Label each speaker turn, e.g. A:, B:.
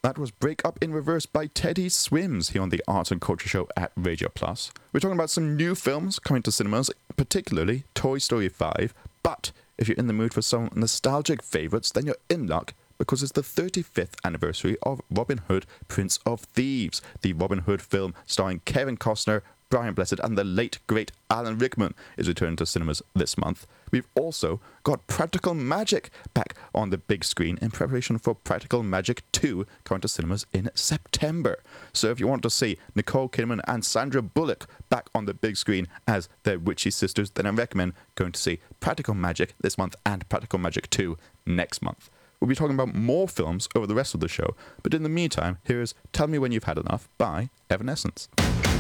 A: That was Break Up in Reverse by Teddy Swims here on the Arts and Culture Show at Radio Plus. We're talking about some new films coming to cinemas, particularly Toy Story 5. But if you're in the mood for some nostalgic favourites, then you're in luck because it's the 35th anniversary of Robin Hood, Prince of Thieves, the Robin Hood film starring Kevin Costner, Brian Blessed, and the late, great Alan Rickman is returning to cinemas this month. We've also got Practical Magic back on the big screen in preparation for Practical Magic 2 coming to cinemas in September. So if you want to see Nicole Kidman and Sandra Bullock back on the big screen as their witchy sisters, then I recommend going to see Practical Magic this month and Practical Magic 2 next month. We'll be talking about more films over the rest of the show, but in the meantime, here is Tell Me When You've Had Enough by Evanescence.